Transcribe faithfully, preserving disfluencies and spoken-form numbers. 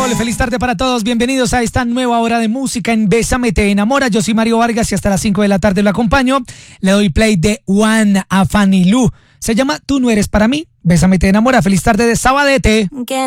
Sol, feliz tarde para todos. Bienvenidos a esta nueva hora de música en Bésame Te Enamora. Yo soy Mario Vargas y hasta las cinco de la tarde lo acompaño. Le doy play de One a Fanny Lu. Se llama Tú no eres para mí. Bésame Te Enamora. Feliz tarde de Sabadete. Que